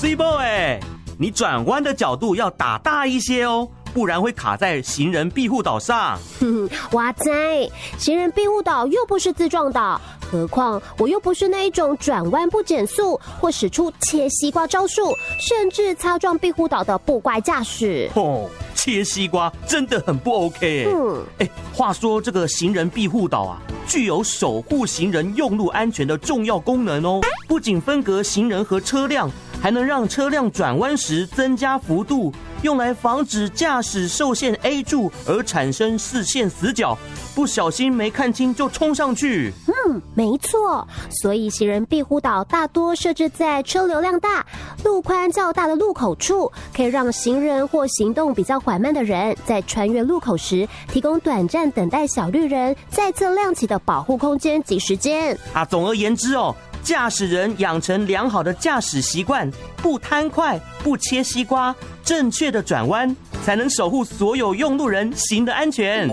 水某哎，你转弯的角度要打大一些哦，不然会卡在行人庇护岛上。 哇塞，行人庇护岛又不是自撞岛，何况我又不是那一种转弯不减速或使出切西瓜招数，甚至擦撞庇护岛的不乖驾驶。 切西瓜真的很不 OK 话说这个行人庇护岛啊，具有守护行人用路安全的重要功能哦。不仅分隔行人和车辆，还能让车辆转弯时增加幅度，用来防止驾驶受限 A 柱而产生视线死角，不小心没看清就冲上去。 没错，所以行人庇护岛大多设置在车流量大、路宽较大的路口处，可以让行人或行动比较缓慢的人在穿越路口时，提供短暂等待小绿人再次亮起的保护空间及时间。 总而言之驾驶人养成良好的驾驶习惯，不贪快，不切西瓜，正确的转弯，才能守护所有用路人行的安全。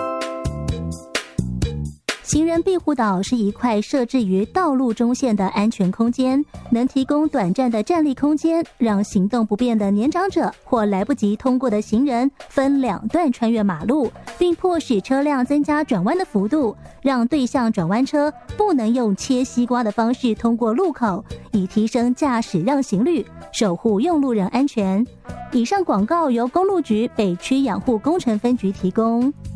行人庇护岛是一块设置于道路中线的安全空间，能提供短暂的站立空间，让行动不便的年长者或来不及通过的行人分两段穿越马路，并迫使车辆增加转弯的幅度，让对向转弯车不能用切西瓜的方式通过路口，以提升驾驶让行率，守护用路人安全。以上广告由公路局北区养护工程分局提供。